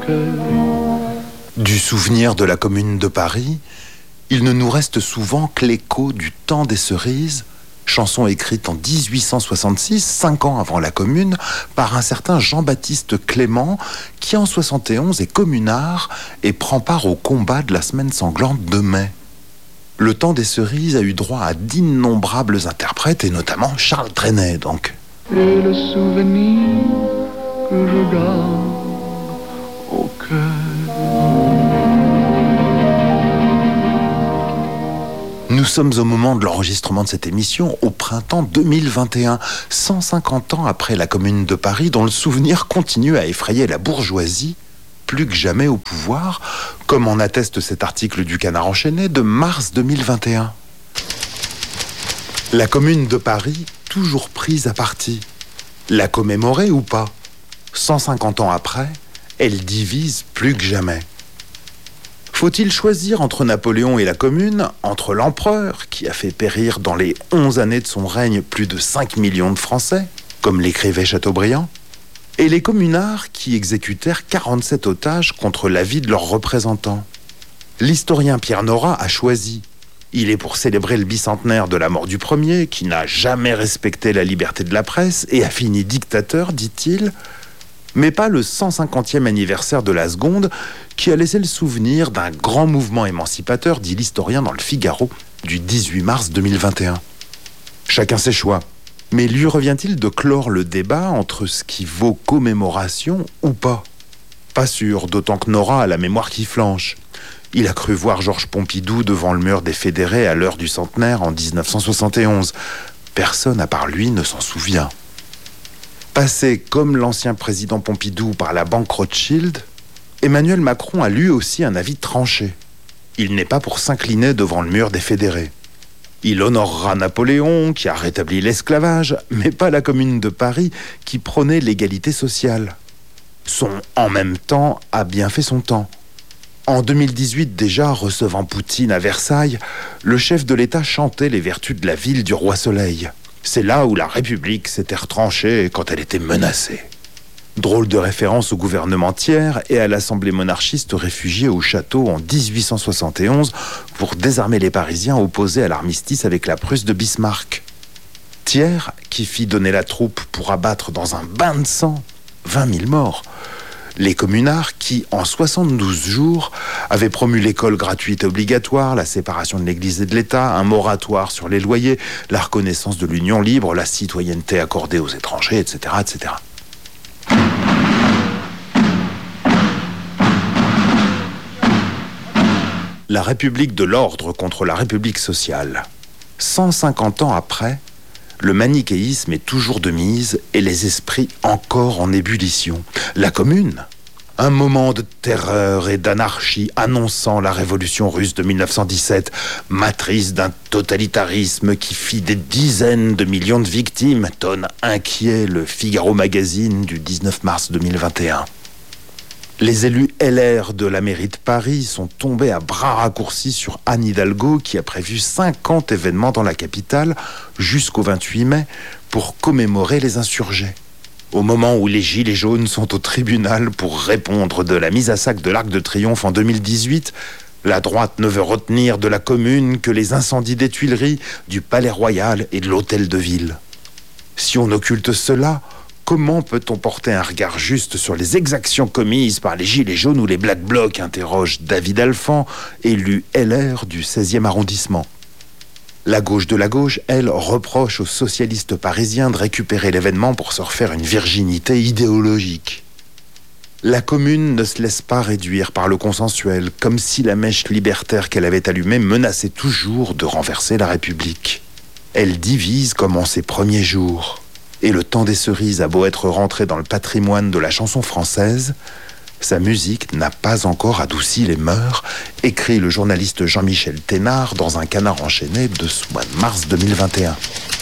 Du souvenir de la Commune de Paris, il ne nous reste souvent que l'écho du Temps des Cerises, chanson écrite en 1866, 5 ans avant la Commune, par un certain Jean-Baptiste Clément, qui en 71 est communard et prend part au combat de la semaine sanglante de mai. Le Temps des Cerises a eu droit à d'innombrables interprètes, et notamment Charles Trenet, donc. Et le souvenir que je garde au cœur. Nous sommes au moment de l'enregistrement de cette émission, au printemps 2021, 150 ans après la Commune de Paris, dont le souvenir continue à effrayer la bourgeoisie, plus que jamais au pouvoir, comme en atteste cet article du Canard enchaîné de mars 2021. La Commune de Paris, toujours prise à partie. La commémorer ou pas ? 150 ans après, elle divise plus que jamais. Faut-il choisir entre Napoléon et la Commune, entre l'empereur, qui a fait périr dans les 11 années de son règne plus de 5 millions de Français, comme l'écrivait Chateaubriand, et les communards qui exécutèrent 47 otages contre l'avis de leurs représentants? L'historien Pierre Nora a choisi. Il est pour célébrer le bicentenaire de la mort du premier, qui n'a jamais respecté la liberté de la presse et a fini dictateur, dit-il, mais pas le 150e anniversaire de la seconde, qui a laissé le souvenir d'un grand mouvement émancipateur, dit l'historien dans le Figaro, du 18 mars 2021. Chacun ses choix. Mais lui revient-il de clore le débat entre ce qui vaut commémoration ou pas? Pas sûr, d'autant que Nora a la mémoire qui flanche. Il a cru voir Georges Pompidou devant le mur des Fédérés à l'heure du centenaire en 1971. Personne à part lui ne s'en souvient. Passé comme l'ancien président Pompidou par la banque Rothschild, Emmanuel Macron a lui aussi un avis tranché. Il n'est pas pour s'incliner devant le mur des Fédérés. Il honorera Napoléon, qui a rétabli l'esclavage, mais pas la Commune de Paris, qui prônait l'égalité sociale. Son « en même temps » a bien fait son temps. En 2018 déjà, recevant Poutine à Versailles, le chef de l'État chantait les vertus de la ville du roi Soleil. C'est là où la République s'était retranchée quand elle était menacée. Drôle de référence au gouvernement Thiers et à l'Assemblée monarchiste réfugiée au château en 1871 pour désarmer les Parisiens opposés à l'armistice avec la Prusse de Bismarck. Thiers, qui fit donner la troupe pour abattre dans un bain de sang 20 000 morts. Les communards qui, en 72 jours, avaient promu l'école gratuite et obligatoire, la séparation de l'Église et de l'État, un moratoire sur les loyers, la reconnaissance de l'union libre, la citoyenneté accordée aux étrangers, etc., etc. La République de l'ordre contre la République sociale. 150 ans après, le manichéisme est toujours de mise et les esprits encore en ébullition. La Commune, un moment de terreur et d'anarchie annonçant la révolution russe de 1917, matrice d'un totalitarisme qui fit des dizaines de millions de victimes, tonne inquiet le Figaro Magazine du 19 mars 2021. Les élus LR de la mairie de Paris sont tombés à bras raccourcis sur Anne Hidalgo qui a prévu 50 événements dans la capitale jusqu'au 28 mai pour commémorer les insurgés. Au moment où les Gilets jaunes sont au tribunal pour répondre de la mise à sac de l'Arc de Triomphe en 2018, la droite ne veut retenir de la Commune que les incendies des Tuileries, du Palais Royal et de l'Hôtel de Ville. Si on occulte cela, comment peut-on porter un regard juste sur les exactions commises par les Gilets jaunes ou les Black Blocs, interroge David Alphand, élu LR du 16e arrondissement. La gauche de la gauche, elle, reproche aux socialistes parisiens de récupérer l'événement pour se refaire une virginité idéologique. La Commune ne se laisse pas réduire par le consensuel, comme si la mèche libertaire qu'elle avait allumée menaçait toujours de renverser la République. Elle divise comme en ses premiers jours. Et le Temps des Cerises a beau être rentré dans le patrimoine de la chanson française, sa musique n'a pas encore adouci les mœurs, écrit le journaliste Jean-Michel Thénard dans un Canard enchaîné de ce mois de mars 2021.